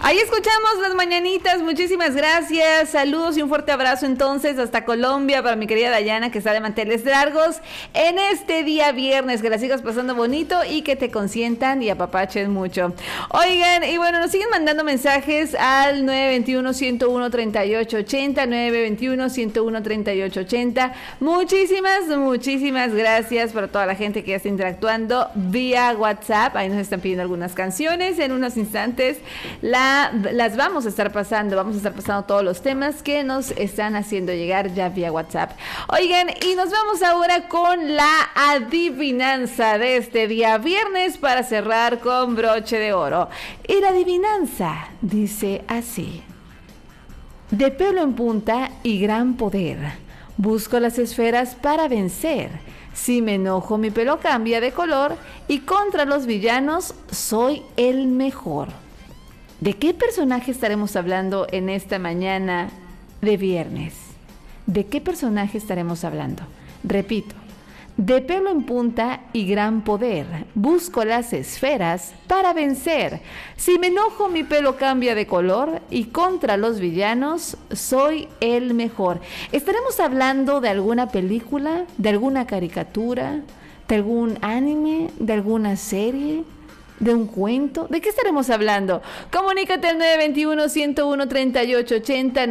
Ahí escuchamos las mañanitas, muchísimas gracias, saludos y un fuerte abrazo entonces hasta Colombia para mi querida Dayana que está de manteles largos en este día viernes, que la sigas pasando bonito y que te consientan y apapachen mucho. Oigan, y bueno, nos siguen mandando mensajes al 921-101-3880, 921-101-3880. Muchísimas gracias para toda la gente que ya está interactuando vía WhatsApp. Ahí nos están pidiendo algunas canciones, en unos instantes las vamos a estar pasando todos los temas que nos están haciendo llegar ya vía WhatsApp. Oigan, y nos vamos ahora con la adivinanza de este día viernes para cerrar con broche de oro. Y la adivinanza dice así: de pelo en punta y gran poder, busco las esferas para vencer. Si me enojo, mi pelo cambia de color y contra los villanos soy el mejor. ¿De qué personaje estaremos hablando en esta mañana de viernes? ¿De qué personaje estaremos hablando? Repito, de pelo en punta y gran poder, busco las esferas para vencer. Si me enojo, mi pelo cambia de color y contra los villanos soy el mejor. ¿Estaremos hablando de alguna película, de alguna caricatura, de algún anime, de alguna serie? ¿De un cuento? ¿De qué estaremos hablando? Comunícate al 921-101-3880,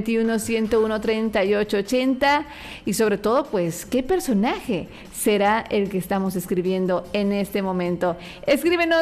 921-101-3880 y sobre todo, pues, ¿qué personaje será el que estamos escribiendo en este momento? Escríbenos